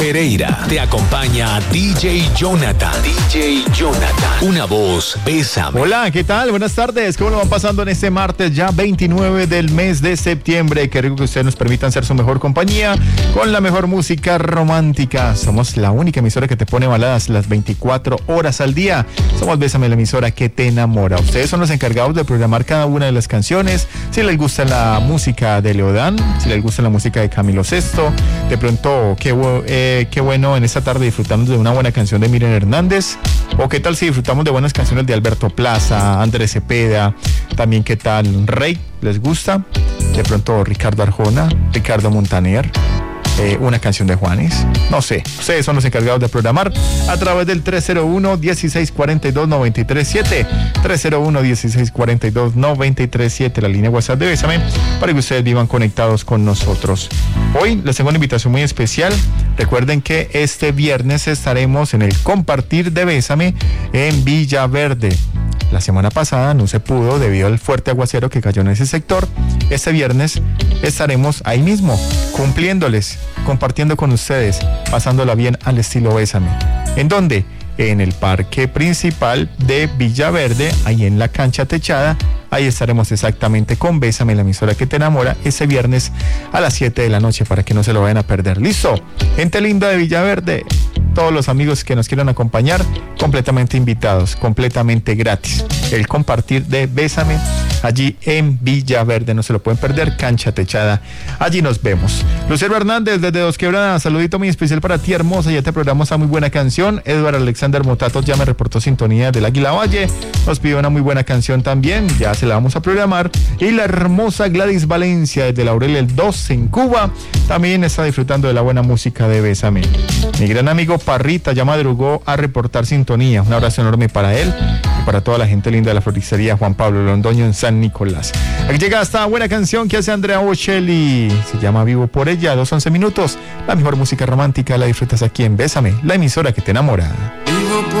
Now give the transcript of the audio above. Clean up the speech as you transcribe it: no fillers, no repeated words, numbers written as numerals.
Pereira te acompaña DJ Jonathan. DJ Jonathan, una voz, bésame. Hola, ¿qué tal? Buenas tardes. ¿Cómo lo van pasando en este martes ya 29 del mes de septiembre? Qué rico que ustedes nos permitan ser su mejor compañía con la mejor música romántica. Somos la única emisora que te pone baladas las 24 horas al día. Somos Bésame, la emisora que te enamora. Ustedes son los encargados de programar cada una de las canciones. Si les gusta la música de Leodán, si les gusta la música de Camilo Sesto, de pronto, qué bueno en esta tarde disfrutamos de una buena canción de Miriam Hernández, o qué tal si disfrutamos de buenas canciones de Alberto Plaza, Andrés Cepeda, también qué tal Rey, ¿les gusta? De pronto Ricardo Arjona, Ricardo Montaner, una canción de Juanes, no sé, ustedes son los encargados de programar a través del 301-1642-937, 301-1642-937, la línea WhatsApp de Bésame, para que ustedes vivan conectados con nosotros. Hoy les tengo una invitación muy especial. Recuerden que este viernes estaremos en el Compartir de Bésame en Villaverde. La semana pasada no se pudo debido al fuerte aguacero que cayó en ese sector. Este viernes estaremos ahí mismo, cumpliéndoles, compartiendo con ustedes, pasándola bien al estilo Bésame. ¿En dónde? En el parque principal de Villaverde, ahí en la cancha techada. Ahí estaremos exactamente con Bésame, la emisora que te enamora, ese viernes a las 7 de la noche para que no se lo vayan a perder. ¿Listo? Gente linda de Villaverde, todos los amigos que nos quieran acompañar, completamente invitados, completamente gratis. El Compartir de Bésame, allí en Villaverde, no se lo pueden perder, cancha techada, allí nos vemos. Lucero Hernández desde Dos Quebradas, saludito muy especial para ti, hermosa, ya te programamos esa muy buena canción. Edward Alexander Motatos ya me reportó sintonía del Águila Valle, nos pidió una muy buena canción también, ya se la vamos a programar. Y la hermosa Gladys Valencia desde Laurel el 2 en Cuba, también está disfrutando de la buena música de Bésame. Mi gran amigo Parrita ya madrugó a reportar sintonía, un abrazo enorme para él y para toda la gente linda de la floristería Juan Pablo Londoño en San Nicolás. Aquí llega esta buena canción que hace Andrea Bocelli, se llama Vivo por ella, 2:11 minutos. La mejor música romántica la disfrutas aquí en Bésame, la emisora que te enamora.